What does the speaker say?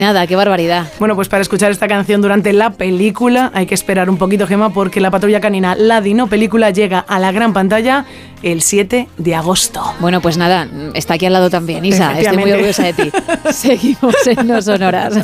Nada, qué barbaridad. Bueno, pues para escuchar esta canción durante la película hay que esperar un poquito, Gemma, porque La Patrulla Canina, la Dino película, llega a la gran pantalla el 7 de agosto. Bueno, pues nada, está aquí al lado también, Isa. Estoy muy orgullosa de ti. Seguimos en No Sonoras.